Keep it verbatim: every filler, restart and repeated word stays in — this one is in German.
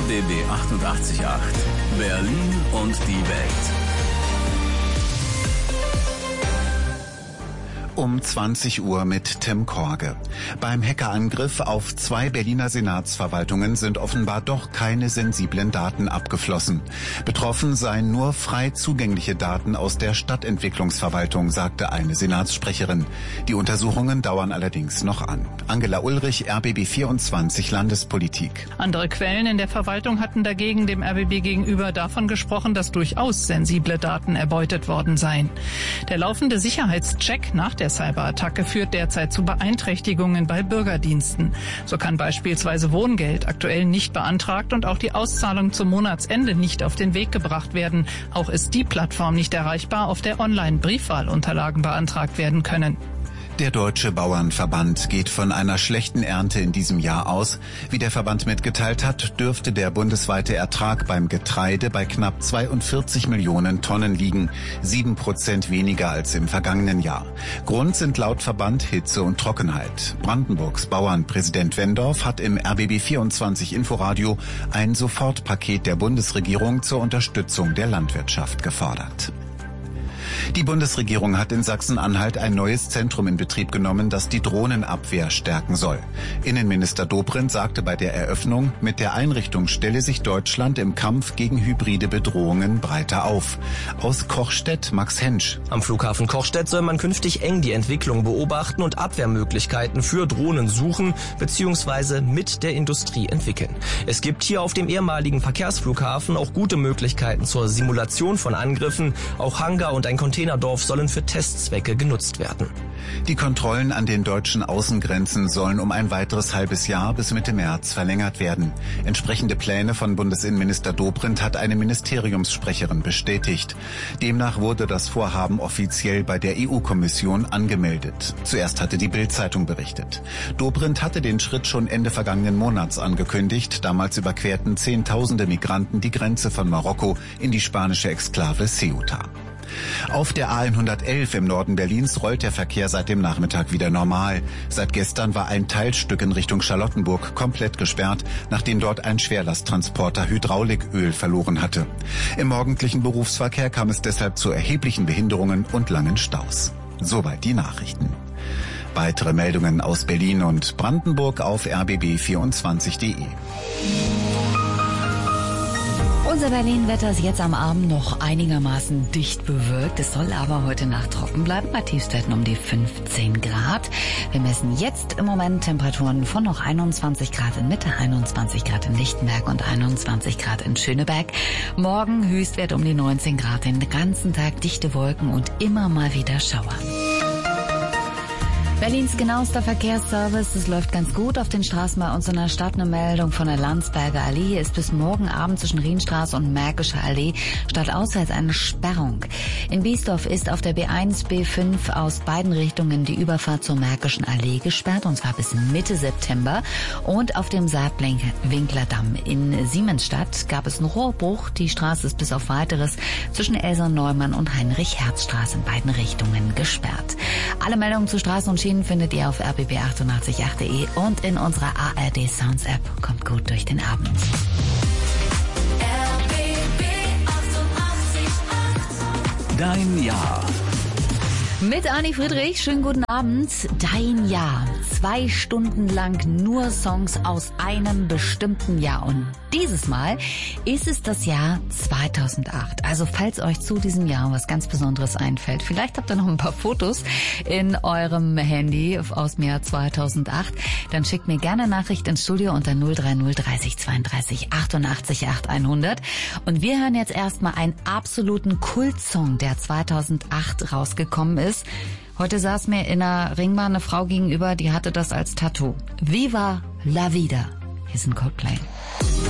B B achtundachtzig Komma acht. Berlin und die Welt. Um zwanzig Uhr mit Tim Korge. Beim Hackerangriff auf zwei Berliner Senatsverwaltungen sind offenbar doch keine sensiblen Daten abgeflossen. Betroffen seien nur frei zugängliche Daten aus der Stadtentwicklungsverwaltung, sagte eine Senatssprecherin. Die Untersuchungen dauern allerdings noch an. Angela Ulrich, R B B vierundzwanzig Landespolitik. Andere Quellen in der Verwaltung hatten dagegen dem R B B gegenüber davon gesprochen, dass durchaus sensible Daten erbeutet worden seien. Der laufende Sicherheitscheck nach der Cyberattacke führt derzeit zu Beeinträchtigungen bei Bürgerdiensten. So kann beispielsweise Wohngeld aktuell nicht beantragt und auch die Auszahlung zum Monatsende nicht auf den Weg gebracht werden. Auch ist die Plattform nicht erreichbar, auf der Online-Briefwahlunterlagen beantragt werden können. Der Deutsche Bauernverband geht von einer schlechten Ernte in diesem Jahr aus. Wie der Verband mitgeteilt hat, dürfte der bundesweite Ertrag beim Getreide bei knapp zweiundvierzig Millionen Tonnen liegen, sieben Prozent weniger als im vergangenen Jahr. Grund sind laut Verband Hitze und Trockenheit. Brandenburgs Bauernpräsident Wendorf hat im R B B vierundzwanzig Inforadio ein Sofortpaket der Bundesregierung zur Unterstützung der Landwirtschaft gefordert. Die Bundesregierung hat in Sachsen-Anhalt ein neues Zentrum in Betrieb genommen, das die Drohnenabwehr stärken soll. Innenminister Dobrindt sagte bei der Eröffnung, mit der Einrichtung stelle sich Deutschland im Kampf gegen hybride Bedrohungen breiter auf. Aus Kochstedt Max Hensch. Am Flughafen Kochstedt soll man künftig eng die Entwicklung beobachten und Abwehrmöglichkeiten für Drohnen suchen bzw. mit der Industrie entwickeln. Es gibt hier auf dem ehemaligen Verkehrsflughafen auch gute Möglichkeiten zur Simulation von Angriffen. Auch Hangar und ein Containerdorf sollen für Testzwecke genutzt werden. Die Kontrollen an den deutschen Außengrenzen sollen um ein weiteres halbes Jahr bis Mitte März verlängert werden. Entsprechende Pläne von Bundesinnenminister Dobrindt hat eine Ministeriumssprecherin bestätigt. Demnach wurde das Vorhaben offiziell bei der E U-Kommission angemeldet. Zuerst hatte die Bild-Zeitung berichtet. Dobrindt hatte den Schritt schon Ende vergangenen Monats angekündigt. Damals überquerten Zehntausende Migranten die Grenze von Marokko in die spanische Exklave Ceuta. Auf der A hundertelf im Norden Berlins rollt der Verkehr seit dem Nachmittag wieder normal. Seit gestern war ein Teilstück in Richtung Charlottenburg komplett gesperrt, nachdem dort ein Schwerlasttransporter Hydrauliköl verloren hatte. Im morgendlichen Berufsverkehr kam es deshalb zu erheblichen Behinderungen und langen Staus. Soweit die Nachrichten. Weitere Meldungen aus Berlin und Brandenburg auf r b b vierundzwanzig punkt de. Unser Berlin-Wetter ist jetzt am Abend noch einigermaßen dicht bewölkt. Es soll aber heute Nacht trocken bleiben, bei Tiefstwerten um die fünfzehn Grad. Wir messen jetzt im Moment Temperaturen von noch einundzwanzig Grad in Mitte, einundzwanzig Grad in Lichtenberg und einundzwanzig Grad in Schöneberg. Morgen Höchstwert um die neunzehn Grad, den ganzen Tag dichte Wolken und immer mal wieder Schauer. Berlins genauester Verkehrsservice, es läuft ganz gut auf den Straßen bei uns in der Stadt. Eine Meldung von der Landsberger Allee ist bis morgen Abend zwischen Rienstraße und Märkischer Allee stadtauswärts eine Sperrung. In Biesdorf ist auf der B eins, B fünf aus beiden Richtungen die Überfahrt zur Märkischen Allee gesperrt, und zwar bis Mitte September. Und auf dem Saarbrücken-Winkler-Damm in Siemensstadt gab es einen Rohrbruch. Die Straße ist bis auf Weiteres zwischen Elsa-Neumann und Heinrich-Herz-Straße in beiden Richtungen gesperrt. Alle Meldungen zu Straßen und Schienen findet ihr auf r b b achtundachtzig Komma acht punkt de und in unserer A R D Sounds App. Kommt gut durch den Abend. R B B achtundachtzig Komma acht. Dein Jahr. Mit Anni Friedrich, schönen guten Abend. Dein Jahr. Zwei Stunden lang nur Songs aus einem bestimmten Jahr. Und dieses Mal ist es das Jahr zweitausendacht. Also falls euch zu diesem Jahr was ganz Besonderes einfällt, vielleicht habt ihr noch ein paar Fotos in eurem Handy aus dem Jahr zweitausendacht, dann schickt mir gerne Nachricht ins Studio unter null drei null dreißig zweiunddreißig achtundachtzig acht hundert. Und wir hören jetzt erstmal einen absoluten Kultsong, der zweitausendacht rausgekommen ist. Heute saß mir in einer Ringbahn eine Frau gegenüber, die hatte das als Tattoo. Viva la vida. Hier sind Coldplay.